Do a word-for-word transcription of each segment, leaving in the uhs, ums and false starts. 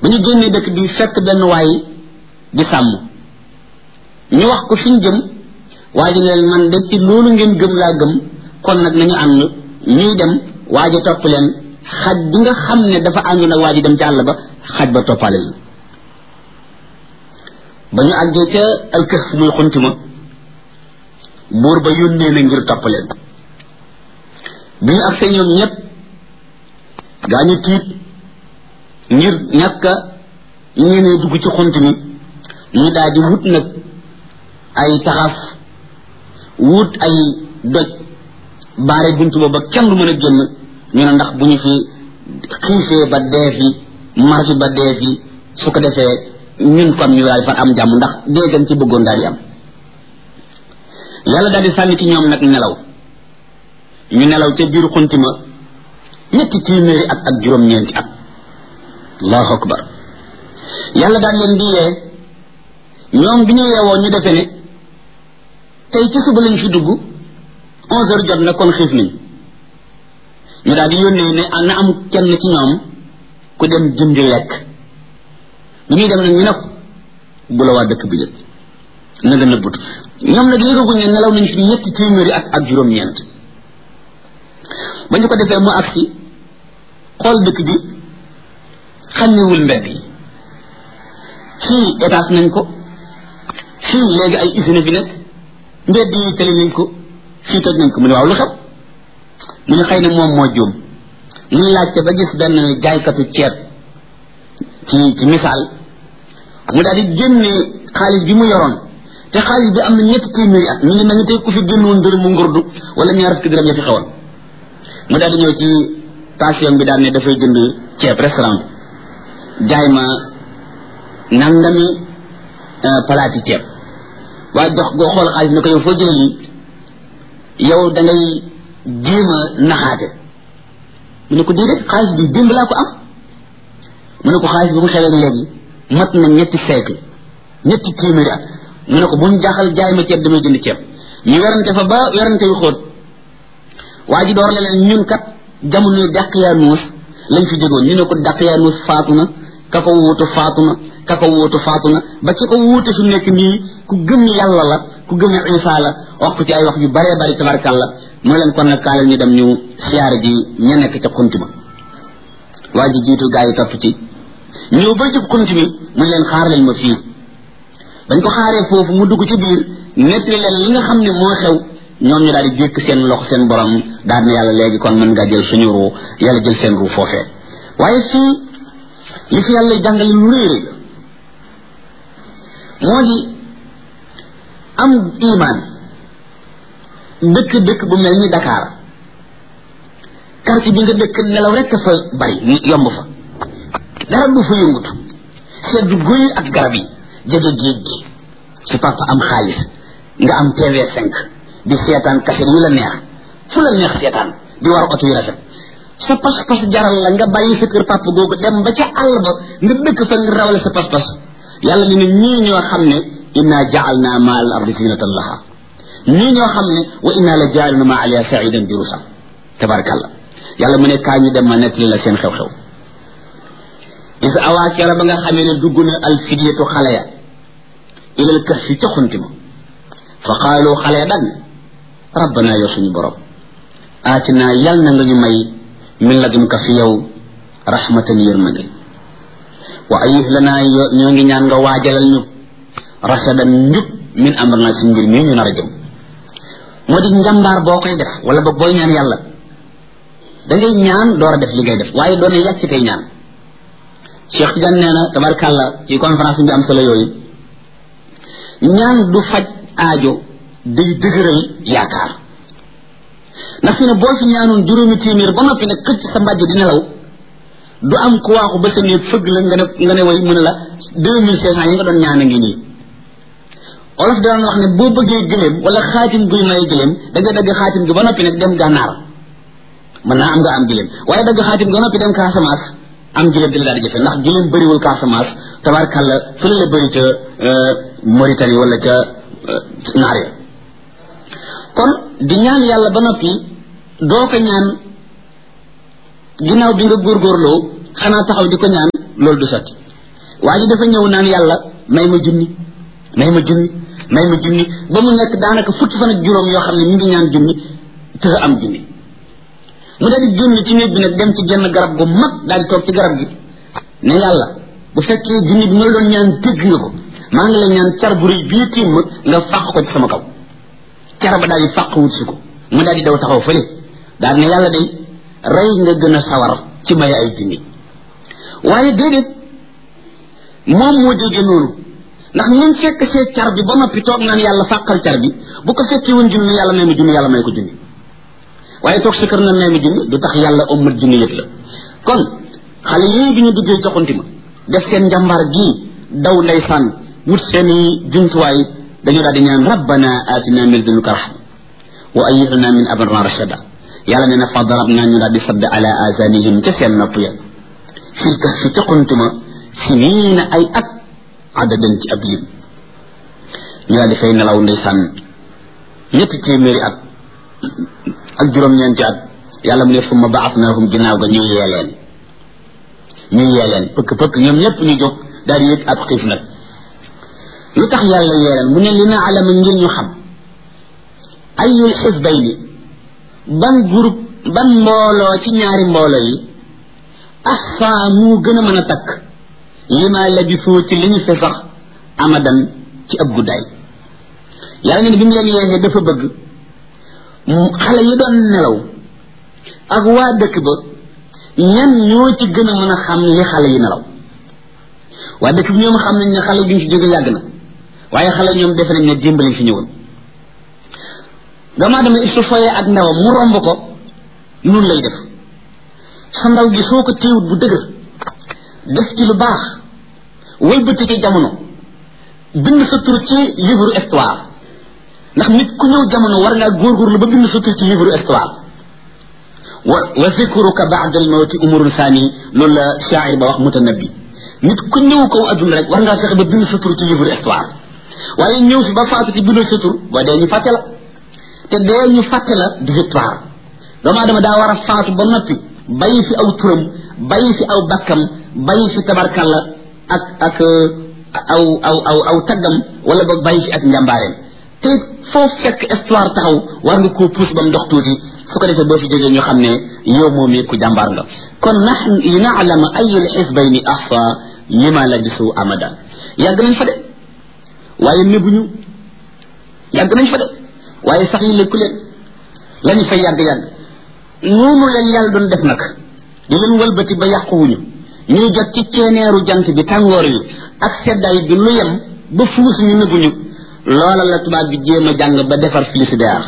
ba ñu génnee dëkk bi fekk benn waay di sàmm ñu wax ko fi ñu jëm waa ji ne leen man de ci loolu ngeen gëm laa gëm kon nag nañu ànd ñuy dem waa ji topp leen xaj bi nga xam ne dafa àndu nag waa ji dem ci àll ba xaj ba toppale leen ba ñu àggee ca alkës muy xunti ma buur ba yónnee na ngir topp leen bi ñu agsee ñoom ñëpp gaa ñu tiit ngir ñàkk a ñenee dugg ci xunt mi ñu daal di wut nag ay taxaf wut ay doj baare bunt ba ba kenn du mën a génn ñu ne ndax bu ñu fi xiifee ba dee fi mar fi ba dee fi su ko defee ñun kon ñu daal di fa am jàmm ndax dee gën ci bëggoon daal di am yàlla daal di sànni ci ñoom nag nelaw ñu nelaw ca biir xunti ma ñetti téeméeri at ak juróom-ñeenti at allahu akbar yàlla daal leen di yee ñoom bi ñu yeewoo ñu defe ne tey ci suba lañ fi dugg onze heures jot na kon xiif nañ ñu daal di yónnee ne na am kenn ci ñoom ku dem jëndi lekk bu ñuy dem nag ñu ne ko bu la waa dëkk bi jët na nga nëbbut ñoom nag yëgaguñ ne nelaw nañ fi ñetti téeméeri at ak juróom-ñeent ba ñu ko defee mu agsi xool dëkk bi xàmmewul mbedd yi fii étage nañ ko fii léegi ay usine fi nekk mbedd yi tëli nañ ko fii toj nañ ko mu ne waaw lu xew mu ne xëy na moom moo juum ñu laajte ba gis benn jaaykatu ceeb ci ci misaal mu daal di génne xaalis bi mu yoroon te xaalis bi am na ñetti téeméeri at ñu ngi mel ni tey ku fi génnoon dërëm mu ngurdu wala ñaar fukki dërëm ya fi xewoon mu daal di ñëw ci station bi daal ne dafay jënd ceeb restaurant jaay ma nangami palaati ceeb waaye jox goo xool xaalis ne ko yow foo jëlee lii yow da ngay jéem a naxaate mu ne ko déedéet xaalis bi démb laa ko am mu ne ko xaalis bi mu xewee léegi mat na ñetti siècle ñetti téeméeri at mu ne ko bu mu jaaxal jaay ma ceeb damay jënd ceeb ñu werante fa ba werante yu xóot waa ji door la leen ñun kat jamono Daqyaanus lañ fi jógoon ñu ne ko Daqyaanus faatu na ka ko wuutu faatu na ka ko wuutu faatu na ba ci ko wuutu fi nekk nii ku gëm yàlla la ku gëm Isa la wax ko ci ay wax yu baree bari tabarkàlla mu leen kon nag kaale ñu dem ñu siyaare ji ña nekk ca xunt ma waa ji jiitu gaa yi topp ci ñëw ba jub xunt mi mu leen xaar leen ma fii bañ ko xaaree foofu mu dugg ci biir nettali leen li nga xam ne moo xew ñoom ñu daal di jékk seen loxo seen borom daal ne yàlla léegi kon mën nga jël suñu ruu yàlla jël seen ruu foofee waaye fii li fi yàlla jàngale lu réy réy moo di am iman dëkk dëkk bu mel ni Dakar quartier bi nga dëkk nelaw rekk fa bari yomb fa dara du fa yëngutu seddu guy ak garab yi jege géej gi su papa am xaalis nga am T V cinq di seetaan kaset yu la neex fu la neex seetaan di war oto yu rafet sa pas-pas jaral la nga bàyyi sa kër papa googu dem ba ca àll ba nga dëkk fa nga rawale sa pas-pas yàlla ne ne ñii ñoo xam ne inna ja'alna ma al ardi zinatan laha ñii ñoo xam ne wa inna la ja'alna ma aliha sa'idan jurusa tabarakallah yàlla mu ne kaa ñu dem ma nettali la seen xew-xew is awaa keera ba nga xamee ne dugg na al fidyatu xale ya ilal kahfi ca xunti ma fa qaalu xale ya dag rabbana yow suñu borom aatina yal na nga ñu may min ladunka fi yow rahmatan yërmande wa ayih lana ñoo ngi ñaan nga waajalal ñu rasadan njub min amrina si mbir mii ñu nar a jëm moo di njàmbaar boo koy def wala ba booy ñaan yàlla da ngay ñaan door a def li ngay def waaye doone yàgg ci kay ñaan Cheikh Tidiane nee na tabarkàlla ci conférence bi am solo yooyu ñaan du faj aajo day dëgëral yaakaar ndax fi ne boo fi ñaanoon juróomi téeméer ba noppi nag xëcc sa mbàjj di nelaw du am ku waaxu ba sa néeg fëgg la nga ne nga ne way mu ne la deux mille cinq cent yi nga doon ñaan a ngi nii olof daan wax ne boo bëggee gëléem wala xaatim guy may gëléem da nga dagg xaatim gi ba noppi nag dem gànnaar mën naa am nga am gëléem waaye dagg xaatim gi ba noppi dem Casamance am gëléem di la daal di jafe ndax gëléem bëriwul Casamance tabarkàlla fële la bëri ca Mauritanie wala ca naar ya kon di ñaan yàlla ba noppi doo ko ñaan ginnaaw bi nga góorgóorloo xanaa taxaw di ko ñaan loolu du sotti waa ji dafa ñëw naan yàlla may ma junni may ma junni may ma junni ba mu nekk daanaka fukki fan ak juróom yoo xam ne ñu ngi ñaan junni te am junni mu daal di junni ci néeg bi nag dem ci genn garab gu mag daal di toog ci garab gi ne yàlla bu fekkee junni bi ma la doon ñaan dégg nga ko maa ngi la ñaan car bu rëy bii tiim ma nga fàq ko ci sama kaw car ba daal di fàq wut si ko mu daal di daw taxaw fële daal ne yàlla day rey nga gën a sawar ci may ay junni waaye déedéet moom moo jóge noonu ndax ñun fekk see car bi ba noppi toog naan yàlla fàqal car bi bu ko fekkee woon junni yàlla may ma junni yàlla may ko junni waaye toog sa kër na may ma junni du tax yàlla ommat junni yëpp la kon xale yii bi ñu duggee joxanti ma def seen njàmbaar gii daw ndeysaan wut seeni jumtuwaay dañu daal di ñaan rabbana atina min ladunka rahma wa ayyih lana min amrina rashada yàlla nee na fa darabna ñu daal di sadd ala azanihim ca seen nopp ya fil kahfi ca xuntuma siniina ay at adadan ci ab lim ñu daal di fay nelaw ndeysaan ñetti téeméeri at ak juróom-ñeenti at yàlla mu ne summa baasnaahum ginnaaw ga ñu yee leen ñu yee leen pëkk pëkk ñoom ñëpp ñu jóg daal di yëg ab xiif nag lu tax yàlla yee leen mu ne li na alama ngir ñu xam ayul xisbayni ban groupe ban mbooloo ci ñaari mbooloo yi ahsa mu gën a mën a takk lima labisoo ci li ñu fi sax amadan ci ab guddaay yàlla ne bi mu leen yeexee dafa bëgg xale yi doon nelaw ak waa dëkk ba ñan ñoo ci gën a mën a xam li xale yi nelaw waa dëkk bi ñoom xam nañ ne xale bi ñu fi jóge yàgg na waaye xale ñoom defe nañ ne démb lañ fi ñëwoon doomu aadama il su foyee ak ndawam mu romb ko nun lay def sa ndaw gi soo ko téewut bu dëgër def ci lu baax wëlbati ci jamono bind sa tur ci livre histoire ndax nit ku ñëw jamono war ngaa góorgóorlu ba bind sa tur ci livre histoire wa wa zikruka ba'da al-mawti umrun sani loolu la shaa'ir ba wax mutanabbi nit ku ñëw kaw adduna rek war ngaa fexe ba bind sa tur ci livre histoire waaye ñëw fi ba faatu ci bindoo sa tur ba dee ñu fàtte la te dee ñu fàtte la di victoire doomu aadama daa war a faatu ba noppi bàyyi fi aw turam bàyyi fi aw bakkam bàyyi fi tabarkalla ak ak aw aw aw aw taggam wala boog bàyyi fi ak njàmbaareem te foo fekk histoire taxaw war nga koo puus ba mu dox tuuti su ko defee boo fi jógee ñu xam ne yow moom it ku jàmbaar nga kon nax li naalama ayul xisbayni ahsa lima labisu amada yàgg nañ fa de waaye nëbbuñu yàgg nañ fa de waaye sax yi lekku leen lañu fay yàgg-yàgg noonu leen yàlla doon def nag di leen wëlbati ba yàquwuñu ñuy jot ci ceeneeru jant bi tàngoor yi ak seddaay bi lu yem ba fuus ñu nëbbuñu loola la tubaab bi jéem a jàng ba defar frigidaire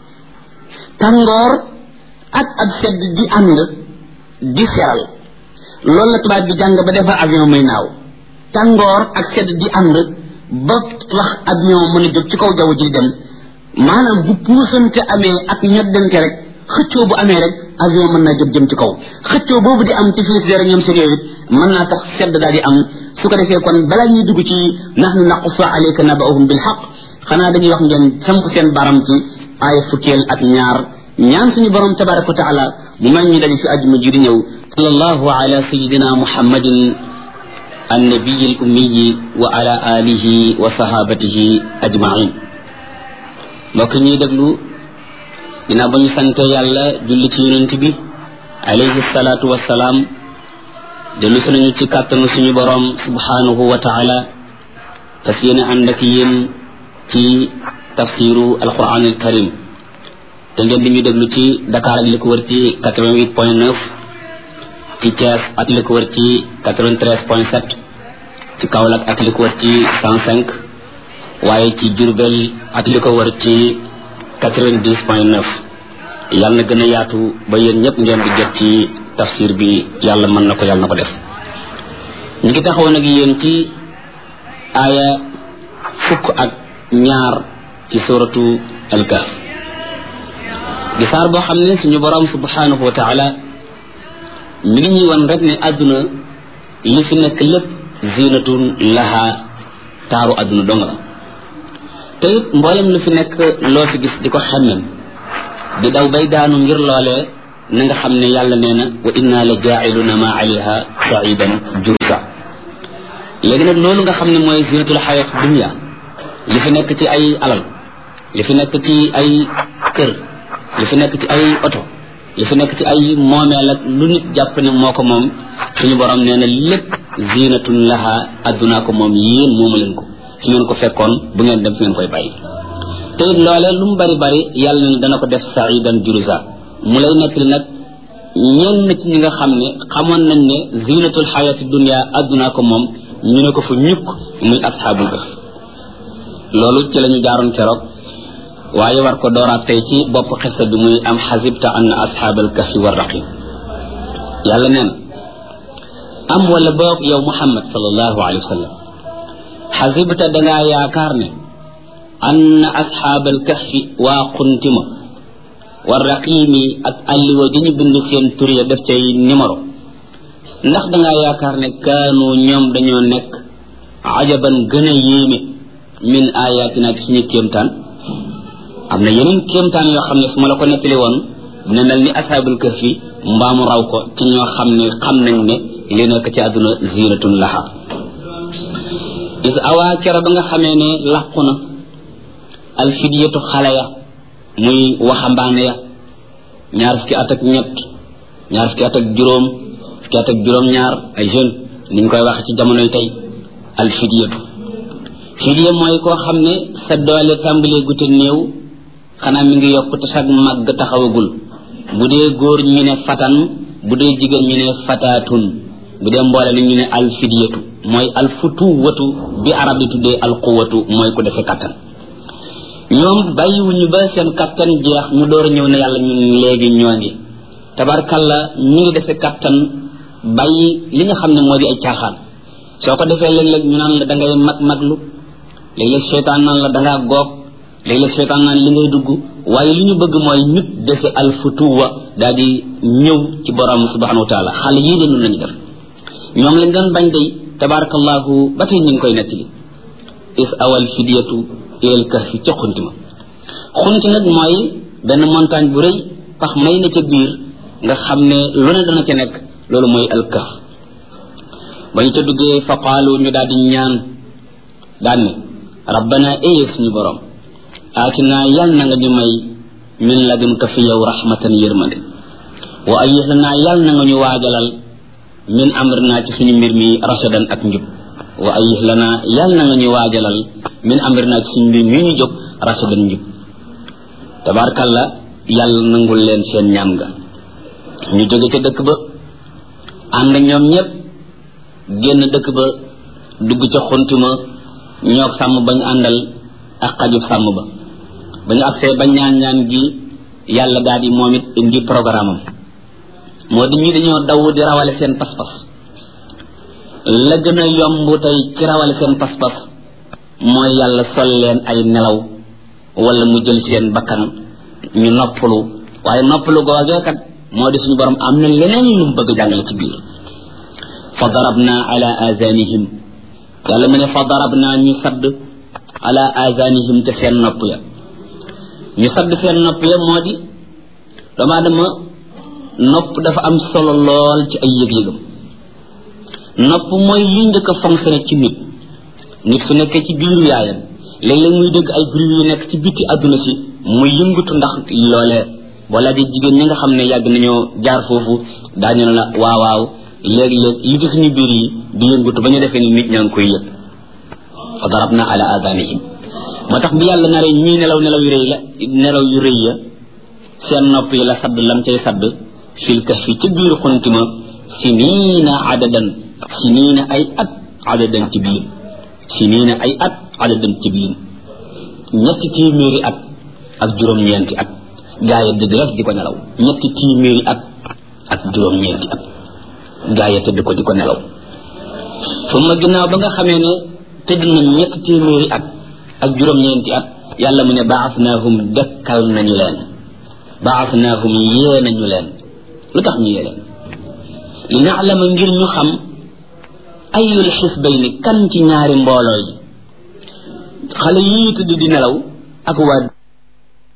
tàngoor ak ab sedd di ànd di seral loolu la tubaab bi jàng ba defar avion muy naaw tàngoor ak sedd di ànd ba wax avion mën a jóg ci kaw jaww ji dem maanaam bu puusante amee ak ñoddante rek xëccoo bu amee rek avion mën naa jóg jëm ci kaw xëccoo boobu di am ci frigidaire ñoom seen yooyu mën naa tax sedd daal di am su ko defee kon balaa ñuy dugg ci nahnu naqussu alayka naba'ahum bil haqq xanaa dañuy wax ngeen samp seen baram ci ay fukkeel ak ñaar ñaan suñu borom tabaraka wa taala mu may ñu daje fi àjjuma ji di ñëw sallallahu ala sayidina muhammadin annabiy al ummi wa ala alihi wa sahabatihi ajma'in mbokk ñuy déglu ginnaaw ba ñu sante yàlla julli ci yonent bi alayhi salaatu wassalaam dellu si nañu ci kàttanu suñu borom subhanahu wa taala fas yéene ànd ak yéen ci tafsiru alquran al karim te ngeen di ñu déglu ci Dakar ak li ko wër ci quatre-vingt-huit point neuf ci Thiès ak li ko wër ci quatre-vingt-treize point sept ci Kaolack ak li ko wër ci cent cinq waaye ci Diourbel ak li ko wër ci quatre-vingt-dix point neuf yàlla na gën a yaatu ba yéen ñëpp ngeen di jot ci tafsir bi yàlla mën na ko yàlla na ko def ñu ngi taxawoon ak yéen ci aaya fukk ak ñaar ci suratu al-Kahf di saar boo xam ne suñu borom subhanahu wa taala mi ngi ñuy wan rek ne àdduna li fi nekk lépp zinatun laha taaru àdduna dong la te it mboolem lu fi nekk loo fi gis di ko xemmem di daw bay daanu ngir loolee na nga xam ne yàlla nee na wa inna la jaa'iluna ma alayha sa'idan jurza léegi nag loolu nga xam ne mooy zinatul xayat dunya li fi nekk ci ay alal li fi nekk ci ay kër li fi nekk ci ay oto li fi nekk ci ay moomeel ak lu nit jàpp ne moo ko moom suñu borom nee na lépp zinatun laha addunaa ko moom yéen moomu leen ko su ngeen ko fekkoon bu ngeen dem fi ngeen koy bàyyi te it loolee lu mu bari bari yàlla ne dana ko def saidan jurusa mu lay nekk li nag ñenn ci ñi nga xam ne xamoon nañ ne zinatul xayati dunya addunaa ko moom ñu ne ko fa ñukk muy asxaabul kahf loolu ci la ñu jaaroon keroog waaye war ko dooraat tey ci bopp xisa bi muy am xasibta anna asxaabal kahfi war raqim yàlla nee na am wala boog yow muhammad sallallahu alayhi wa sallam xasibta dangaa yaakaar ne anna asxaabal kahfi waa xuntima war raqimi ak alliwa di ñu bind seen tur ya def cay numéro ndax dangaa yaakaar ne kaanu ñoom dañoo nekk ajaban gën a yéeme min ayatina ci suñu kéemtaan am na yeneen kéemtaan yoo xam ne su ma la ko nettali woon dina mel ni ashaabul kahfi mbaamu raw ko ci ñoo xam ne xam nañ ne li nekk ci àdduna zinatun laha is awaa kera ba nga xamee ne làqu na alfidiyatu xale ya muy waxambaane ya ñaar fukki at ak ñett ñaar fukki at ak juróom fukki at ak juróom ñaar ay jeune ni ñu koy wax ci jamonoy tey alfidiyatu fidiya mooy koo xam ne sa doole tàmbalee gute néew xanaa mi ngi yokk te sag màgg taxawagul bu dee góor ñu ne fatan bu dee jigéen ñu ne fataatun bu dee mboole ni ñu ne alfidiyatu mooy alfutuwatu bi arab di tuddee alquwatu mooy ku defe kattan ñoom bàyyiwuñu ba seen kattan jeex ñu door a ñëw ne yàlla ñun léegi ñoo ngi tabarkalla ñu ngi defe kattan bàyyi li nga xam ne moo di ay caaxaan soo ko defee léeg-léeg ñu naan la da ngay mag maglu léeg-léeg seytaan naan la da ngaa goog léeg-léeg seytaan naan li ngay dugg waaye li ñu bëgg mooy nit defe alfutuwa daal di ñëw ci borom subhanahu wa taala xale yii de nun lañu def ñoom lañ doon bañ day tabarakallahu ba tey ñu ngi koy nettali is awal fidiyatu ilal kahfi ca xunti ma xunti nag mooy benn montagne bu rëy pax may na ca biir nga xam ne lu ne dana ca nekk loolu mooy al kahf ba ñu ca duggee fa qaalu ñu daal di ñaan daan ne rabbana ee suñu borom aatinaa yal na nga ñu may min ladunka fi yow rahmatan yërmande wa ayyihlanaa yal na nga ñu waajalal min amrinaa ci suñu mbir mi rashadan ak njub wa ayyihlanaa yal na nga ñu waajalal min amrinaa ci suñu mbir mi ñu jóg rashadan njub tabaarkalla yàlla nangul leen seen ñaan nga ñu jóge ca dëkk ba ànd ñoom ñëpp génn dëkk ba dugg ca xuntuma ñoog sàmm bañ àndal ak xajub sàmm ba ba ñu agsee ba ñaan ñaan gi yàlla daal di moom it indi programme am moo di ñi dañoo daw di rawale seen pas-pas la gën a yomb tey ci rawale seen pas-pas mooy yàlla sol leen ay nelaw wala mu jël seen bakkan ñu noppalu waaye noppalu googee kat moo di suñu borom am na leneen lu mu bëgg jàngale ci biir fa darabna ala azanihim yàlla mu ne fa darabna ñu sadd ala azanihim te seen nopp ya ñu sadd seen nopp ya moo di doomu aadama nopp dafa am solo lool ci ay yëg-yëgam nopp mooy li njëkk a fonctionné ci nit nit su nekkee ci biiru yaayam léeg-léeg muy dégg ay bruit yu nekk ci biti àdduna si muy yëngatu ndax loolee wala di jigéen ñi nga xam ne yàgg nañoo jaar foofu daañu ne la waaw waaw léeg-léeg li ci suñu biir yi di yëngatu ba ñu defee ni nit ñaa ngi koy yëg fa darabna ala adanihim moo tax bi yàlla naree ñuy nelaw nelaw yu rëy la nelaw yu rëy ya seen nopp yi la sadd lam cay sadd fil kahfi ci biir xuntima siniina adadan siniina ay at adadan ci biir siniina ay at adadan ci biir ñetti téeméeri at ak juróom-ñeenti at gaa yi dëgg rek di ko nelaw ñetti téeméeri at ak juróom-ñeenti at gaa yi tëdd ko di ko nelaw fu ma ginnaaw ba nga xamee ne tëdd nañ ñetti téeméeri at ak juróom-ñeenti at yàlla mu ne baasnaahum dekkal nañu leen baasnaahum yee nañu leen lu tax ñu yee leen li naalama ngir ñu xam ayul xisbayni kan ci ñaari mbooloo yi xale yii tëdd di nelaw ak waa